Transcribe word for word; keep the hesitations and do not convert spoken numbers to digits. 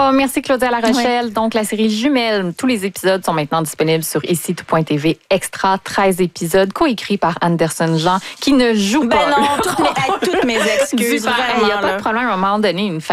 Oh, merci Claudia La Rochelle. Ouais. Donc, la série Jumelles, tous les épisodes sont maintenant disponibles sur ici tout point t v Extra. treize épisodes, coécrits par Anderson Jean, qui ne joue Ben pas. non, toutes mes, hey, toutes mes excuses. Il n'y a pas de problème à un moment donné. Une